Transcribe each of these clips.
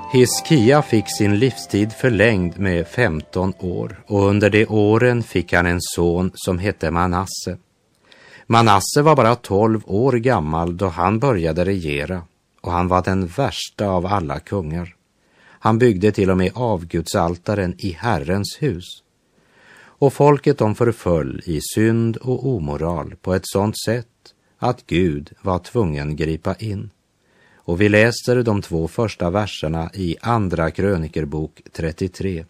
Hiskia fick sin livstid förlängd med 15 år och under de åren fick han en son som hette Manasse. Manasse var bara 12 år gammal då han började regera och han var den värsta av alla kungar. Han byggde till och med avgudsaltaren i Herrens hus. Och folket de förföll i synd och omoral på ett sådant sätt att Gud var tvungen gripa in. Och vi läser de 2 första verserna i Andra krönikerbok 33.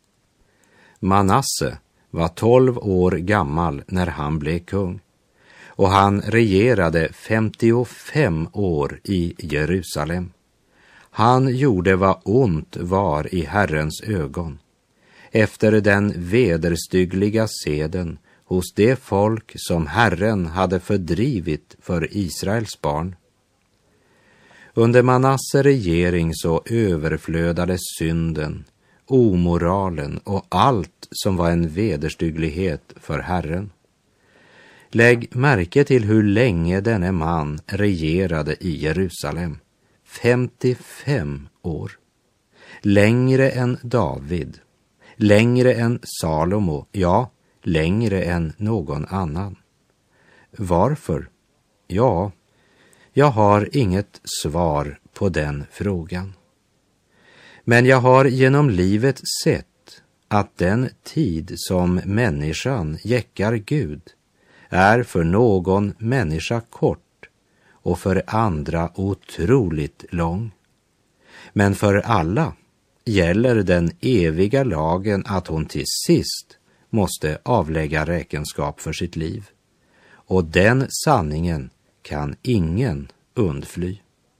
Manasse var 12 år gammal när han blev kung. Och han regerade 55 år i Jerusalem. Han gjorde vad ont var i Herrens ögon, efter den vederstyggliga seden hos det folk som Herren hade fördrivit för Israels barn. Under Manasse regering så överflödade synden, omoralen och allt som var en vederstygglighet för Herren. Lägg märke till hur länge denne man regerade i Jerusalem. 55 år. Längre än David, längre än Salomo, ja, längre än någon annan. Varför? Ja, jag har inget svar på den frågan. Men jag har genom livet sett att den tid som människan jäckar Gud är för någon människa kort och för andra otroligt lång. Men för alla gäller den eviga lagen att hon till sist måste avlägga räkenskap för sitt liv. Och den sanningen kan ingen undfly.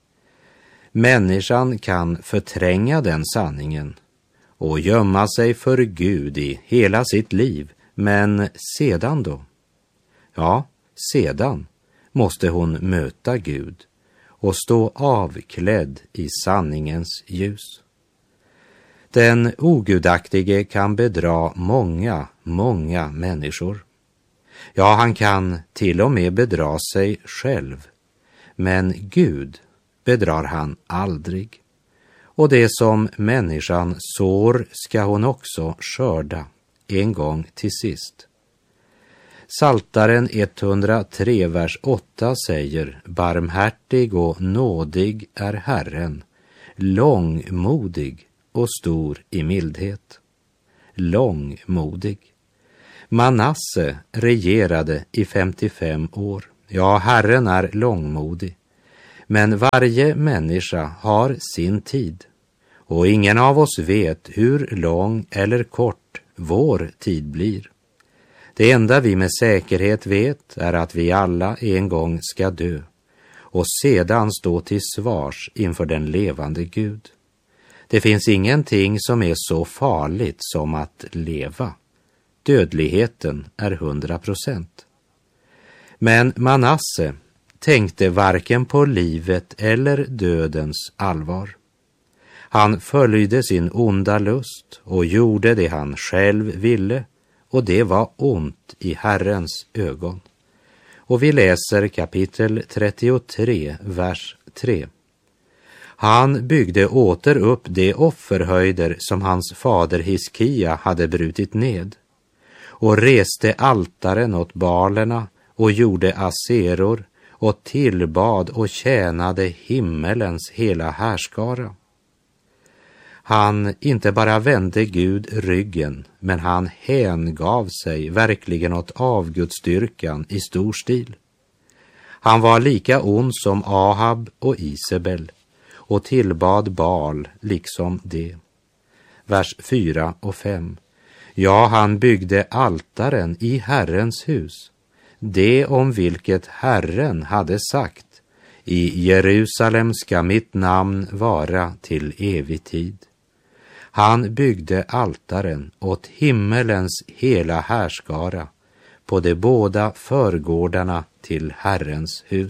Människan kan förtränga den sanningen och gömma sig för Gud i hela sitt liv, men sedan då? Ja, sedan måste hon möta Gud och stå avklädd i sanningens ljus. Den ogudaktige kan bedra många människor. Ja, han kan till och med bedra sig själv. Men Gud bedrar han aldrig. Och det som människan sår ska hon också skörda en gång till sist. Psaltaren 103, vers 8 säger: barmhärtig och nådig är Herren, långmodig och stor i mildhet. Långmodig. Manasse regerade i 55 år. Ja, Herren är långmodig. Men varje människa har sin tid. Och ingen av oss vet hur lång eller kort vår tid blir. Det enda vi med säkerhet vet är att vi alla en gång ska dö och sedan stå till svars inför den levande Gud. Det finns ingenting som är så farligt som att leva. Dödligheten är 100%. Men Manasse tänkte varken på livet eller dödens allvar. Han följde sin onda lust och gjorde det han själv ville, och det var ont i Herrens ögon. Och vi läser kapitel 33, vers 3. Han byggde åter upp de offerhöjder som hans fader Hiskia hade brutit ned, och reste altaren åt balerna och gjorde aseror och tillbad och tjänade himmelens hela härskara. Han inte bara vände Gud ryggen, men han hängav sig verkligen åt avgudsdyrkan i stor stil. Han var lika ond som Ahab och Isabel och tillbad Baal liksom det. Vers 4 och 5. Ja, han byggde altaren i Herrens hus, det om vilket Herren hade sagt: i Jerusalem ska mitt namn vara till evig tid. Han byggde altaren åt himmelens hela härskara på de båda förgårdarna till Herrens hus.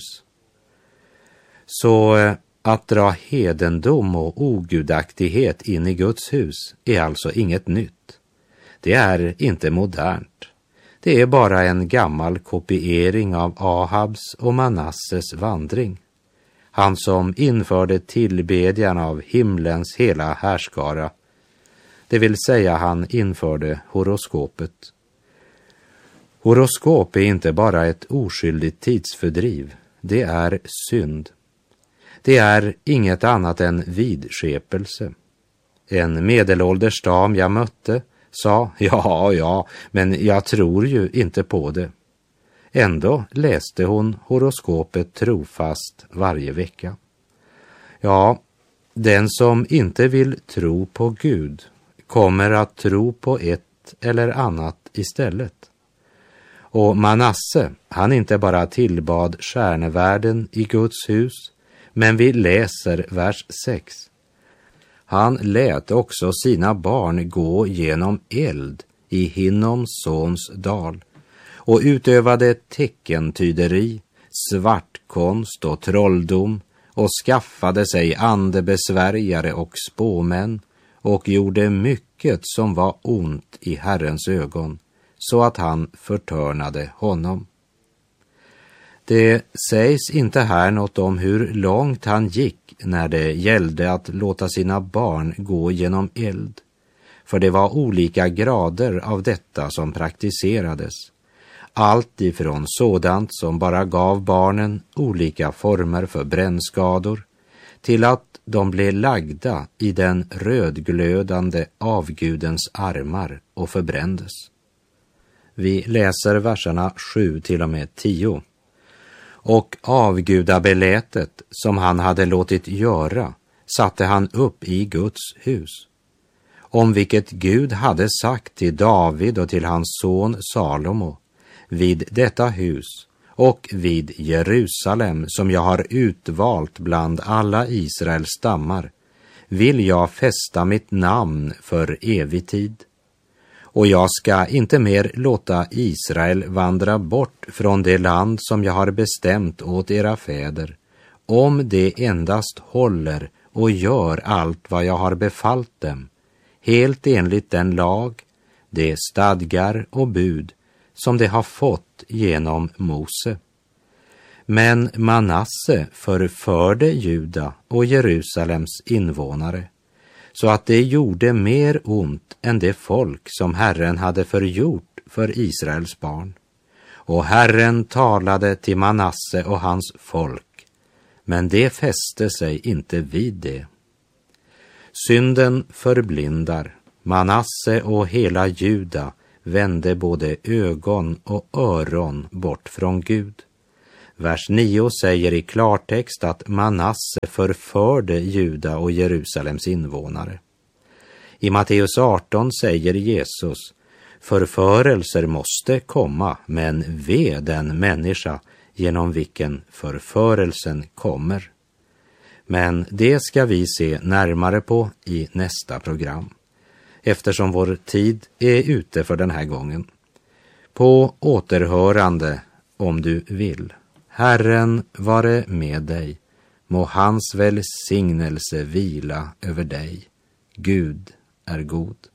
Så att dra hedendom och ogudaktighet in i Guds hus är alltså inget nytt. Det är inte modernt. Det är bara en gammal kopiering av Ahabs och Manasses vandring. han som införde tillbedjan av himlens hela härskara. Det vill säga, han införde horoskopet. Horoskop är inte bara ett oskyldigt tidsfördriv, det är synd. Det är inget annat än vidskepelse. En medelålders dam jag mötte sa, ja, men jag tror ju inte på det. Ändå läste hon horoskopet trofast varje vecka. Ja, den som inte vill tro på Gud kommer att tro på ett eller annat istället. Och Manasse, han inte bara tillbad stjärnevärden i Guds hus, men vi läser vers 6. Han lät också sina barn gå genom eld i Hinnoms sons dal och utövade teckentyderi, svartkonst och trolldom och skaffade sig andebesvärjare och spåmän och gjorde mycket som var ont i Herrens ögon, så att han förtörnade honom. Det sägs inte här något om hur långt han gick när det gällde att låta sina barn gå genom eld, för det var olika grader av detta som praktiserades. Allt ifrån sådant som bara gav barnen olika former för brännskador till att de blev lagda i den rödglödande avgudens armar och förbrändes. Vi läser verserna 7 till och med 10. Och avgudabelätet som han hade låtit göra satte han upp i Guds hus, om vilket Gud hade sagt till David och till hans son Salomo: vid detta hus och vid Jerusalem som jag har utvalt bland alla Israels stammar vill jag fästa mitt namn för evig tid. Och jag ska inte mer låta Israel vandra bort från det land som jag har bestämt åt era fäder, om de endast håller och gör allt vad jag har befallt dem, helt enligt den lag, de stadgar och bud som de har fått genom Mose. Men Manasse förförde Juda och Jerusalems invånare, så att det gjorde mer ont än det folk som Herren hade förgjort för Israels barn. Och Herren talade till Manasse och hans folk, men det fäste sig inte vid det. Synden förblindar. Manasse och hela Juda vände både ögon och öron bort från Gud. Vers 9 säger i klartext att Manasse förförde Juda och Jerusalems invånare. I Matteus 18 säger Jesus: förförelser måste komma, men ve den människa genom vilken förförelsen kommer. Men det ska vi se närmare på i nästa program, eftersom vår tid är ute för den här gången. På återhörande om du vill. Herren vare med dig, må hans välsignelse vila över dig. Gud är god.